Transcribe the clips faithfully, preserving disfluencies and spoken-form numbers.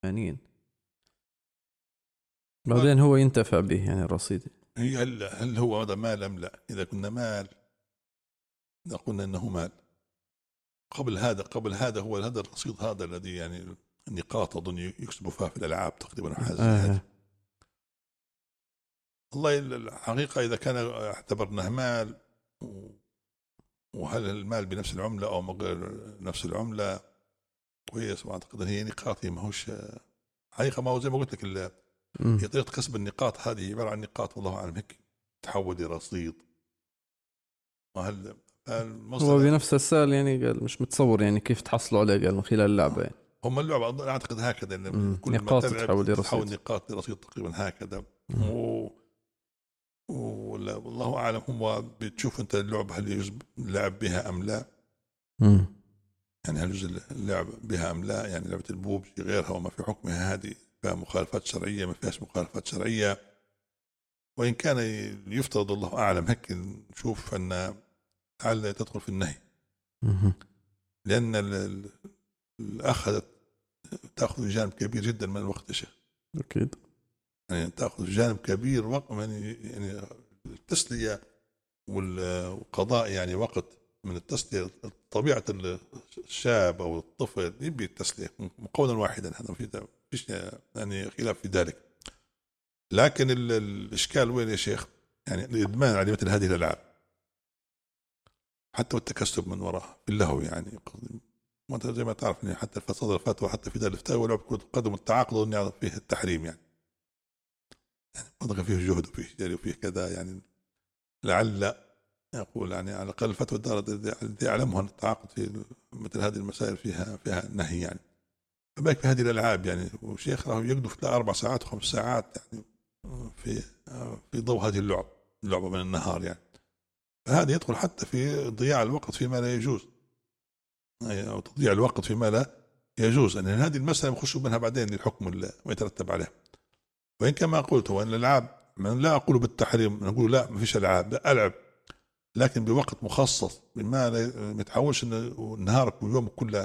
ثمانين بعدين هو ينتفع به يعني الرصيد. هي هل, هل هو هذا مال أم لا؟ إذا كنا مال قلنا أنه مال. قبل هذا قبل هذا هو هذا الرصيد هذا الذي يعني النقاط أظن يكسبوا فيها في الألعاب تقريبا حاجة آه. هذه. والله الحقيقة إذا كان اعتبرناه مال، وهل المال بنفس العملة أو من غير نفس العملة، وهي أعتقد هي نقاط، ما هوش حقيقة، ما هو زي ما قلت لك هي طريقة كسب النقاط هذه عبارة عن نقاط والله أعلم هيك تحول لرصيد. وهل هو بنفس السؤال يعني قال مش متصور يعني كيف تحصلوا عليه، قال من خلال اللعبة يعني. هم اللعبة أعتقد هكذا إن كل نقاط ما تلعب تحول لرصيد، تحول نقاط لرصيد تقريبا هكذا. و... والله أعلم هم بتشوف أنت اللعبة هل يجوز اللعب بها أم لا. مم. يعني هل يجوز اللعب بها أم لا، يعني لعبة البوب غيرها وما في حكمها هذه فيها مخالفات شرعية ما فيهاش مخالفات شرعية. وإن كان يفترض الله أعلم هيك نشوف أن لعل تدخل في النهي، لأن الأخذت تأخذ جانب كبير جدا من الوقت يا شيخ. أكيد يعني تأخذ جانب كبير وقت يعني يعني التسلية والقضاء يعني وقت من التسلية. طبيعة الشاب أو الطفل يبي التسلية قولا واحدا، هذا في فيش يعني خلاف في ذلك. لكن الإشكال وين يا شيخ؟ يعني الإدمان على مثل هذه الألعاب حتى والتكسب من وراء باللهو، يعني وانت زي ما تعرف يعني حتى في صدر الفتوى حتى في ذلك الفتاوى ولعب كرة القدم والتعاقد أظن فيه التحريم، يعني يعني وضع فيه جهد وفيه جري وفيه كذا، يعني لعل يقول يعني على الأقل الفتوى الدار التي أعلمها أن التعاقد في مثل هذه المسائل فيها فيها نهي، يعني فبالك في هذه الألعاب يعني وشيخ راهو يقدف أربع ساعات وخمس ساعات يعني في في ضوء هذه اللعبة اللعبة من النهار، يعني فهذا يدخل حتى في ضياع الوقت فيما لا يجوز، أو تضييع الوقت فيما لا يجوز. أن هذه المسألة يخشوا منها بعدين للحكم اللي يترتب عليه. وإن كما قلت هو أن الألعاب لا أقول بالتحريم، نقول لا ما فيش ألعاب، لا ألعب لكن بوقت مخصص بما ما يتحولش نهارك ويومك كله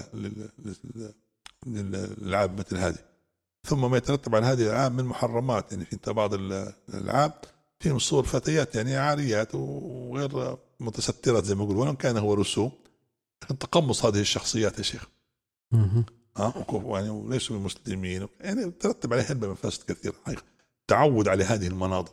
للألعاب مثل هذه. ثم ما يترتب على هذه الألعاب من محرمات، يعني في بعض الألعاب فيهم صور فتيات يعني عاريات وغير متسترات زي ما يقولوا، ولو كان هو رسوم تقمص هذه الشخصيات يا شيخ. ها يعني وليسوا المسلمين، يعني ترتب عليه هلبة مفاسد كثيرة حقيقة. تعود على هذه المناظر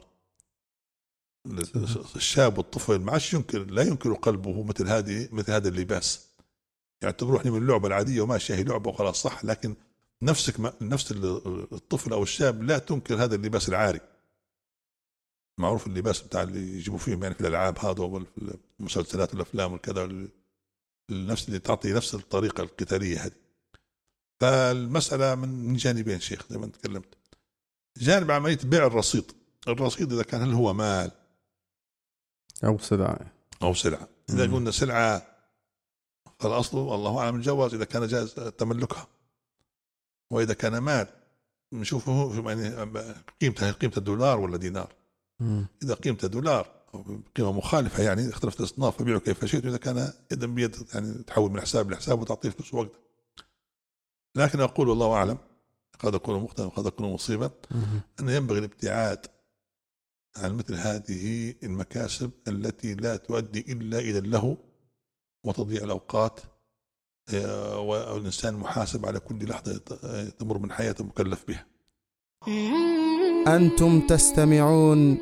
الشاب والطفل ما عادش ينكر لا ينكر قلبه مثل هذه مثل هذا اللباس، يعتبروه يعني من اللعبة العادية وماشي هي لعبة وخلاص صح، لكن نفسك ما نفس الطفل أو الشاب لا تنكر هذا اللباس العاري. معروف اللباس بتاع اللي يجيبوا فيهم يعني في الألعاب هذا وفي المسلسلات والأفلام والكذا، النفس اللي تعطي نفس الطريقة القتالية هذه. فالمسألة من جانبين شيخ زي ما تكلمت. جانب عملية بيع الرصيد، الرصيد إذا كان هل هو مال أو سلعة أو سلعة. إذا قلنا سلعة فالأصل الله أعلم الجواز إذا كان جائز تملكها، وإذا كان مال نشوفه يعني قيمته قيمة الدولار ولا دينار. مم. إذا قيمة دولار أو قيمة مخالفة يعني اختلفت الأصناف فبيعه كيف شئت، إذا كان يدا بيد يعني تحول من حساب لحساب وتعطيه فلوس وقت. لكن أقول والله أعلم قد أكون مخطئا وقد أكون مصيبا أن ينبغي الابتعاد عن مثل هذه المكاسب التي لا تؤدي إلا إلى اللهو وتضييع الأوقات، والإنسان محاسب على كل لحظة تمر من حياته مكلف بها. أنتم تستمعون